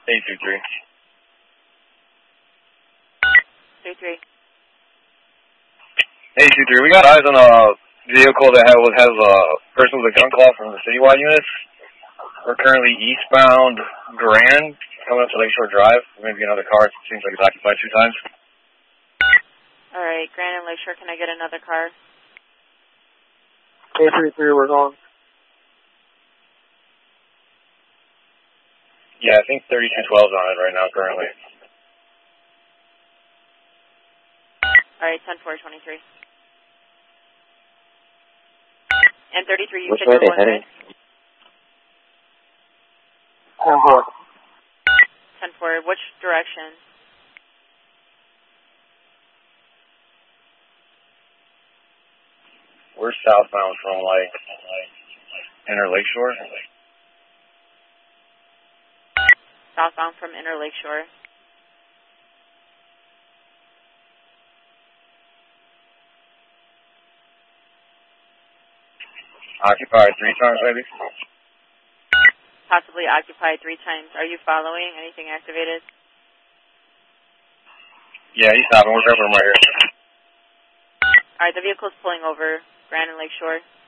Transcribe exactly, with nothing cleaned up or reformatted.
eight two three. three three. eight two three, we got eyes on a vehicle that has, has a person with a gun call from the citywide units. We're currently eastbound Grand, coming up to Lakeshore Drive. Maybe another car. It seems like it's occupied two times. All right, Grand and Lakeshore, can I get another car? eight three three, we're going. Yeah, I think thirty-two twelve is on it right now currently. All right, ten four twenty-three. And thirty-three, you Which said way you're are they going heading? ten four. ten four, which direction? We're southbound from like Inner Lakeshore. Southbound from Inner Lakeshore. Occupied three times maybe. Possibly occupied three times. Are you following? Anything activated? Yeah, he's stopping. We're covering him right here. All right, the vehicle's pulling over Grand and Lakeshore.